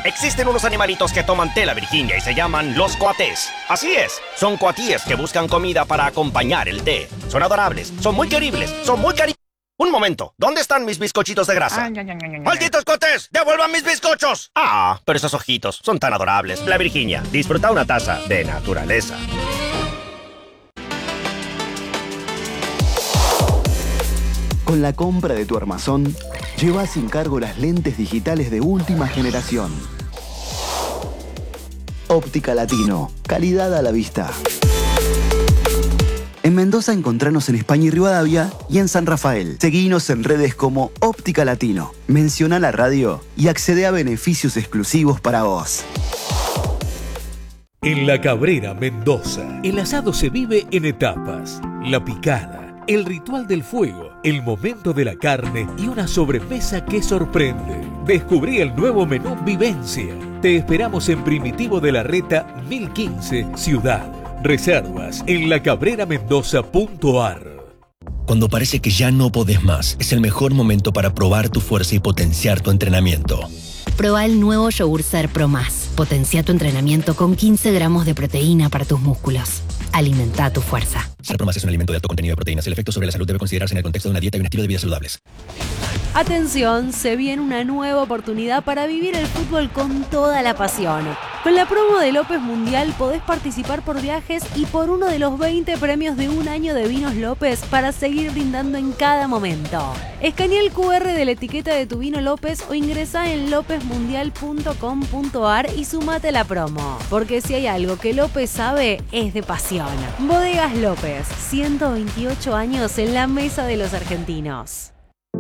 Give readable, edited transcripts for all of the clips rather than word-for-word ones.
Existen unos animalitos que toman tela, Virginia, y se llaman los coatés. Así es, son coatíes que buscan comida para acompañar el té. Son adorables, son muy queribles, son muy cari... Un momento, ¿dónde están mis bizcochitos de grasa? ¡Malditos coatés! ¡Devuelvan mis bizcochos! Ah, pero esos ojitos son tan adorables. La Virginia, disfruta una taza de naturaleza. Con la compra de tu armazón, lleva sin cargo las lentes digitales de última generación. Óptica Latino, calidad a la vista. En Mendoza encontranos en España y Rivadavia y en San Rafael. Seguinos en redes como Óptica Latino. Menciona la radio y accede a beneficios exclusivos para vos. En La Cabrera, Mendoza, el asado se vive en etapas. La picada, el ritual del fuego, el momento de la carne y una sobremesa que sorprende. Descubrí el nuevo menú Vivencia. Te esperamos en Primitivo de la Reta 1015, Ciudad. Reservas en lacabreramendoza.ar. Cuando parece que ya no podés más, es el mejor momento para probar tu fuerza y potenciar tu entrenamiento. Proba el nuevo yogur Ser Pro Más. Potencia tu entrenamiento con 15 gramos de proteína para tus músculos. Alimenta tu fuerza. Ser Pro Más es un alimento de alto contenido de proteínas. El efecto sobre la salud debe considerarse en el contexto de una dieta y un estilo de vida saludables. Atención, se viene una nueva oportunidad para vivir el fútbol con toda la pasión. Con la promo de López Mundial podés participar por viajes y por uno de los 20 premios de un año de vinos López para seguir brindando en cada momento. Escanea el QR de la etiqueta de tu vino López o ingresa en lopezmundial.com.ar y sumate a la promo. Porque si hay algo que López sabe, es de pasión. Bodegas López, 128 años en la mesa de los argentinos.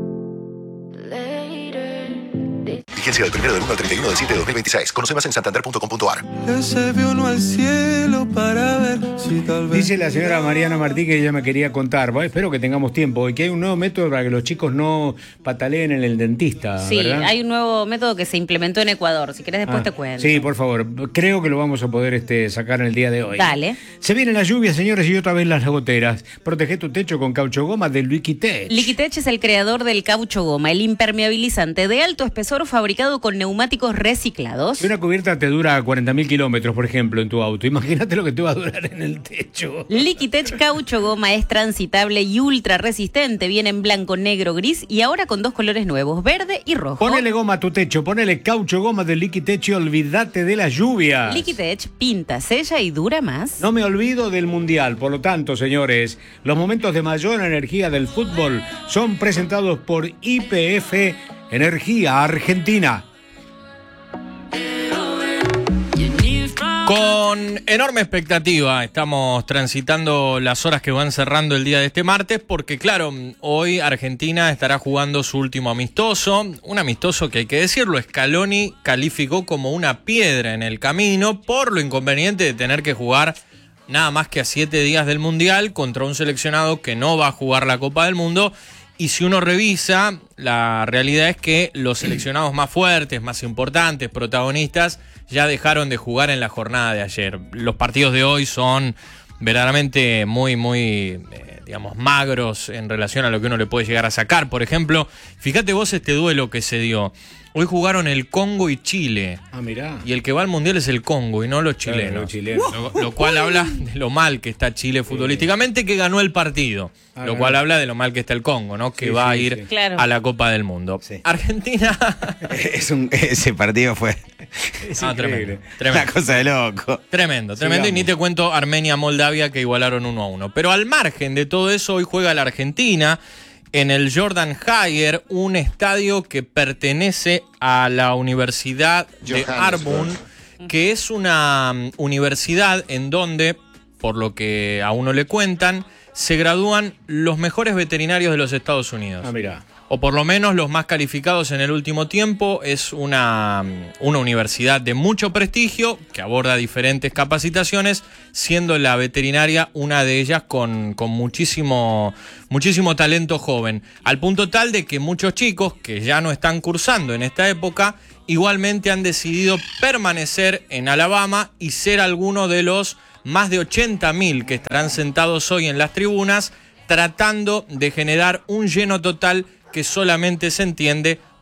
Vigencia del 1 del 1 al 31 del 7 de 2026. Conoce más en santander.com.ar. Ese vio uno al cielo para ver si tal vez... Dice la señora Mariana Martí que ella me quería contar. Bueno, espero que tengamos tiempo y que hay un nuevo método para que los chicos no pataleen en el dentista. Sí, ¿verdad? hay un nuevo método que se implementó en Ecuador. Si querés después te cuento. Sí, por favor. Creo que lo vamos a poder sacar en el día de hoy. Dale. Se vienen las lluvias, señores, y otra vez las goteras. Protege tu techo con caucho goma de Liquitech. Liquitech es el creador del caucho goma, el impermeabilizante de alto espesor fabricado con neumáticos reciclados. Si una cubierta te dura 40.000 kilómetros, por ejemplo, en tu auto, imagínate lo que te va a durar en el techo. Liquitech caucho goma es transitable y ultra resistente. Viene en blanco, negro, gris y ahora con 2 colores nuevos, verde y rojo. Ponele goma a tu techo, ponele caucho goma de Liquitech y olvídate de las lluvias. Liquitech pinta, sella y dura más. No me olvido del Mundial. Por lo tanto, señores, los momentos de mayor energía del fútbol son presentados por YPF Energía Argentina. Con enorme expectativa estamos transitando las horas que van cerrando el día de este martes porque, claro, hoy Argentina estará jugando su último amistoso. Un amistoso que, hay que decirlo, Scaloni calificó como una piedra en el camino por lo inconveniente de tener que jugar nada más que a 7 días del Mundial contra un seleccionado que no va a jugar la Copa del Mundo. Y si uno revisa, la realidad es que los seleccionados más fuertes, más importantes, protagonistas, ya dejaron de jugar en la jornada de ayer. Los partidos de hoy son verdaderamente muy digamos, magros en relación a lo que uno le puede llegar a sacar. Por ejemplo, fíjate vos este duelo que se dio. Hoy jugaron el Congo y Chile. Ah, mirá. Y el que va al Mundial es el Congo y no los chilenos. Los chilenos. Lo cual habla de lo mal que está Chile futbolísticamente, que ganó el partido. Lo cual habla de lo mal que está el Congo, ¿no? Que va a ir a la Copa del Mundo. Sí. Argentina... Ese partido fue... Tremendo. Una cosa de loco. Tremendo. Y ni te cuento Armenia-Moldavia que igualaron 1-1. Pero al margen de todo eso, hoy juega la Argentina en el Jordan Hyer, un estadio que pertenece a la Universidad de Arbon, que es una universidad en donde, por lo que a uno le cuentan, se gradúan los mejores veterinarios de los Estados Unidos. Ah, mirá. O por lo menos los más calificados en el último tiempo. Es una universidad de mucho prestigio que aborda diferentes capacitaciones, siendo la veterinaria una de ellas con muchísimo talento joven. Al punto tal de que muchos chicos que ya no están cursando en esta época igualmente han decidido permanecer en Alabama y ser alguno de los más de 80.000 que estarán sentados hoy en las tribunas tratando de generar un lleno total que solamente se entiende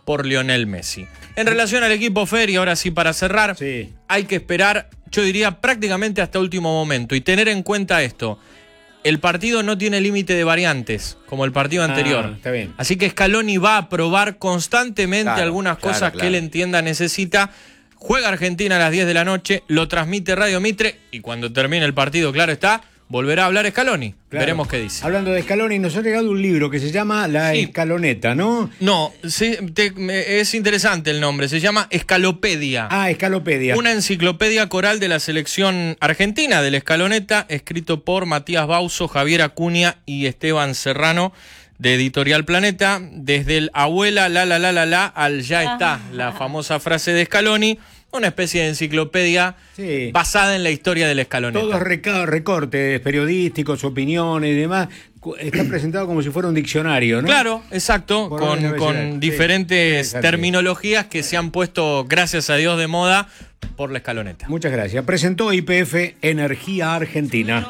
por Lionel Messi. En relación al equipo Fer, y ahora sí para cerrar, hay que esperar, yo diría prácticamente hasta último momento, y tener en cuenta esto. El partido no tiene límite de variantes, como el partido anterior. Está bien. Así que Scaloni va a probar constantemente algunas cosas que él entienda necesita. Juega Argentina a las 10 de la noche, lo transmite Radio Mitre, y cuando termine el partido, claro está, volverá a hablar Scaloni. Claro. Veremos qué dice. Hablando de Scaloni, nos ha llegado un libro que se llama La Escaloneta, ¿no? No, es interesante el nombre, se llama Escalopedia. Escalopedia. Una enciclopedia coral de la selección argentina de la Escaloneta, escrito por Matías Bauzo, Javier Acuña y Esteban Serrano, de Editorial Planeta. Desde el abuela, la, al ya está, la famosa frase de Scaloni. Una especie de enciclopedia basada en la historia del Escaloneta. Todos recortes periodísticos, opiniones y demás. Está presentado como si fuera un diccionario, ¿no? Claro, exacto, con diferentes terminologías que se han puesto, gracias a Dios, de moda por la Escaloneta. Muchas gracias. Presentó YPF Energía Argentina.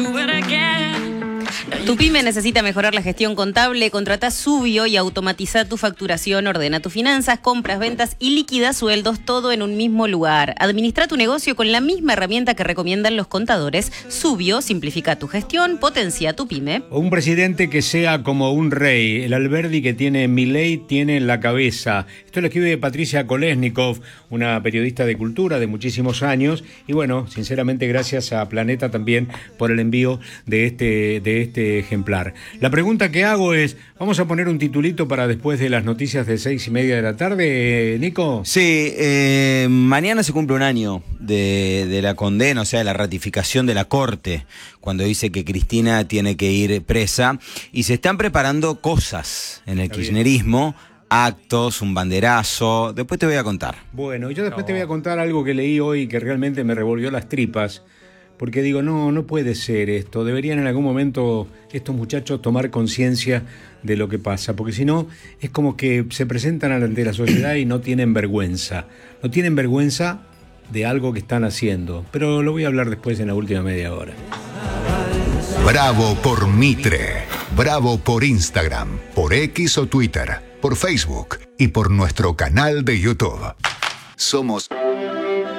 Tu pyme necesita mejorar la gestión contable, contratá Subio y automatiza tu facturación, ordena tus finanzas, compras, ventas y liquida sueldos, todo en un mismo lugar. Administra tu negocio con la misma herramienta que recomiendan los contadores. Subio simplifica tu gestión, potencia tu pyme. Un presidente que sea como un rey, el Alberdi que tiene Milei tiene en la cabeza. Esto lo escribe Patricia Kolesnikov, una periodista de cultura de muchísimos años, y bueno, sinceramente gracias a Planeta también por el envío de este ejemplar. La pregunta que hago es, ¿vamos a poner un titulito para después de las noticias de 6:30 de la tarde, Nico? Sí, mañana se cumple un año de la condena, o sea, de la ratificación de la Corte, cuando dice que Cristina tiene que ir presa, y se están preparando cosas en el kirchnerismo, actos, un banderazo, después te voy a contar. Bueno, yo después te voy a contar algo que leí hoy que realmente me revolvió las tripas, porque digo, no puede ser esto, deberían en algún momento estos muchachos tomar conciencia de lo que pasa, porque si no, es como que se presentan ante la sociedad y no tienen vergüenza de algo que están haciendo, pero lo voy a hablar después en la última media hora. Bravo por Mitre, bravo por Instagram, por X o Twitter, por Facebook y por nuestro canal de YouTube. Somos